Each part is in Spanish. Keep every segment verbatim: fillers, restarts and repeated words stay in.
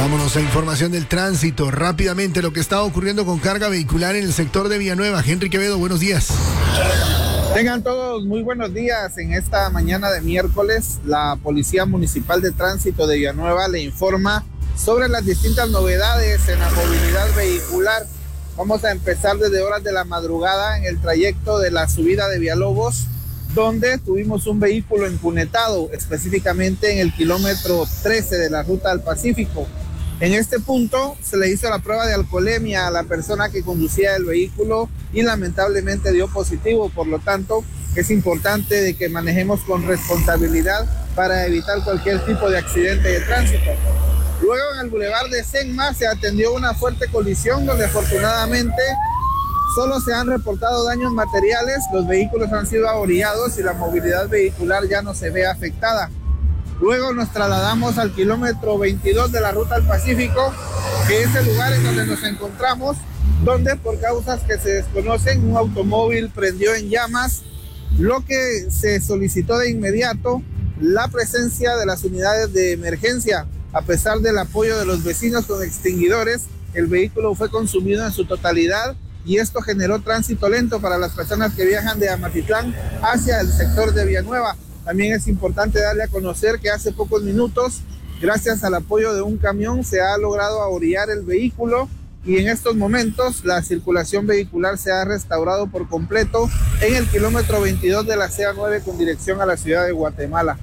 Vámonos a información del tránsito. Rápidamente, lo que está ocurriendo con carga vehicular en el sector de Villanueva. Henry Quevedo, buenos días. Tengan todos muy buenos días. En esta mañana de miércoles, la Policía Municipal de Tránsito de Villanueva le informa sobre las distintas novedades en la movilidad vehicular. Vamos a empezar desde horas de la madrugada en el trayecto de la subida de Villalobos, donde tuvimos un vehículo encunetado, específicamente en el kilómetro trece de la Ruta al Pacífico. En este punto se le hizo la prueba de alcoholemia a la persona que conducía el vehículo y lamentablemente dio positivo. Por lo tanto, es importante de que manejemos con responsabilidad para evitar cualquier tipo de accidente de tránsito. Luego en el bulevar de Senma se atendió una fuerte colisión donde afortunadamente solo se han reportado daños materiales, los vehículos han sido ahorcados y la movilidad vehicular ya no se ve afectada. Luego nos trasladamos al kilómetro veintidós de la Ruta al Pacífico, que es el lugar en donde nos encontramos, donde por causas que se desconocen un automóvil prendió en llamas, lo que se solicitó de inmediato la presencia de las unidades de emergencia. A pesar del apoyo de los vecinos con extinguidores, el vehículo fue consumido en su totalidad y esto generó tránsito lento para las personas que viajan de Amatitlán hacia el sector de Villanueva. También es importante darle a conocer que hace pocos minutos, gracias al apoyo de un camión, se ha logrado ahorillar el vehículo y en estos momentos la circulación vehicular se ha restaurado por completo en el kilómetro veintidós de la C A nueve con dirección a la ciudad de Guatemala.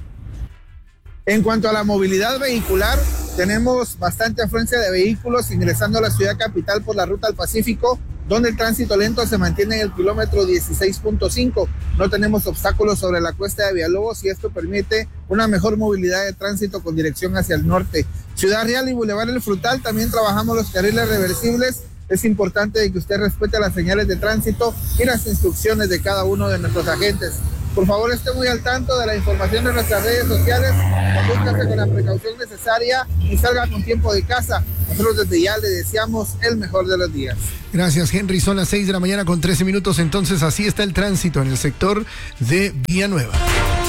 En cuanto a la movilidad vehicular, tenemos bastante afluencia de vehículos ingresando a la ciudad capital por la Ruta al Pacífico, donde el tránsito lento se mantiene en el kilómetro dieciséis punto cinco. No tenemos obstáculos sobre la cuesta de Villalobos y esto permite una mejor movilidad de tránsito con dirección hacia el norte. Ciudad Real y Boulevard El Frutal también trabajamos los carriles reversibles. Es importante que usted respete las señales de tránsito y las instrucciones de cada uno de nuestros agentes. Por favor, esté muy al tanto de la información de nuestras redes sociales, condúzcase con la precaución necesaria y salga con tiempo de casa. Nosotros desde ya le deseamos el mejor de los días. Gracias, Henry. Son las seis de la mañana con trece minutos, entonces así está el tránsito en el sector de Villanueva.